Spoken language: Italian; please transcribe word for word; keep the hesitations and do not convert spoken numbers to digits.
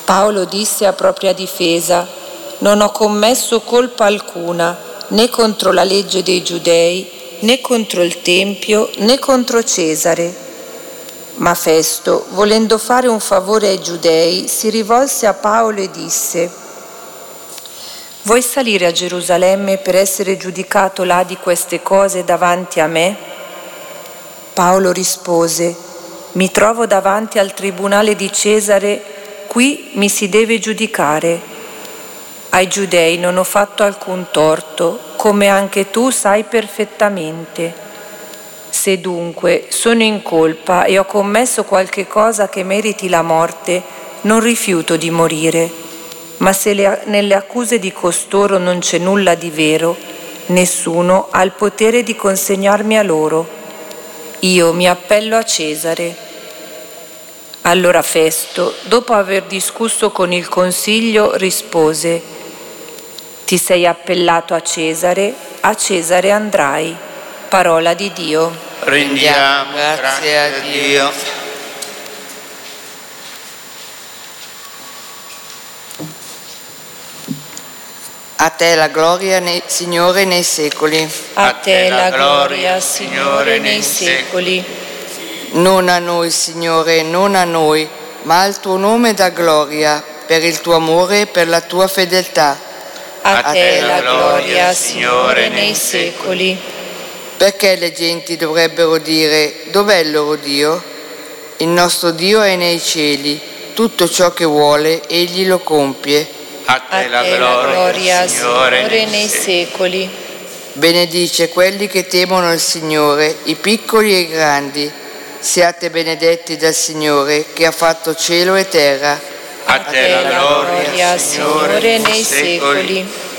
Paolo disse a propria difesa: «Non ho commesso colpa alcuna, né contro la legge dei Giudei, né contro il Tempio, né contro Cesare». Ma Festo, volendo fare un favore ai Giudei, si rivolse a Paolo e disse: «Vuoi salire a Gerusalemme per essere giudicato là di queste cose davanti a me?» Paolo rispose: «Mi trovo davanti al tribunale di Cesare, qui mi si deve giudicare. Ai Giudei non ho fatto alcun torto, come anche tu sai perfettamente. Se dunque sono in colpa e ho commesso qualche cosa che meriti la morte, non rifiuto di morire. Ma se le, nelle accuse di costoro non c'è nulla di vero, nessuno ha il potere di consegnarmi a loro. Io mi appello a Cesare». Allora Festo, dopo aver discusso con il consiglio, rispose: «Ti sei appellato a Cesare, a Cesare andrai». Parola di Dio. Rendiamo grazie a Dio. A te la gloria, nei, Signore, nei secoli. A te la gloria, Signore, nei secoli. Non a noi, Signore, non a noi, ma al tuo nome da gloria, per il tuo amore e per la tua fedeltà. A te la gloria, Signore, nei secoli. Perché le genti dovrebbero dire: dov'è il loro Dio? Il nostro Dio è nei cieli, tutto ciò che vuole egli lo compie. A te la gloria, Signore, nei secoli. Benedice quelli che temono il Signore, i piccoli e i grandi. Siate benedetti dal Signore, che ha fatto cielo e terra. A te la gloria, Signore, nei secoli.